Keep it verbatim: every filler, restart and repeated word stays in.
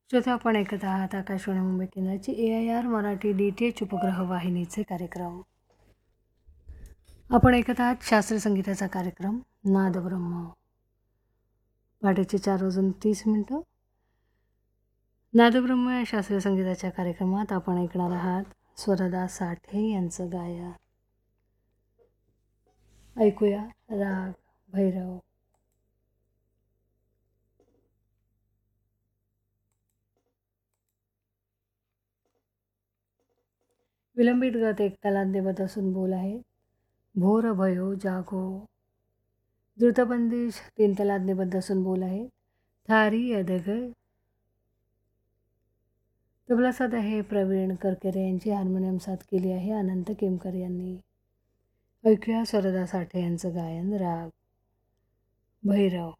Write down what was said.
श्रोते, आपण ऐकत आहात आकाशवाणी मुंबई केंद्राची ए I R Marathi D T H उपग्रह वाहिनीचे कार्यक्रम. आपण ऐकत आहात शास्त्रीय संगीताचा कार्यक्रम नादब्रह्म. पहाटेचे चार वाजून तीस मिनटं. नादब्रह्म या शास्त्रीय संगीताच्या कार्यक्रमात आपण ऐकणार आहात स्वरदास साठे यांचं गायन. ऐकूया राग भैरव. विलंबित गत एक तालात देवत असून बोल आहे भोर भयो जागो. द्रुतबंदिश तीन तालात निबद्ध असून बोल आहे थारी अदग. तबला साथ आहे प्रवीण करकरे यांची. हार्मोनियम साथ केली आहे अनंत केमकर यांनी. ऐकूया स्वरदास साठे यांचं गायन राग भैरव.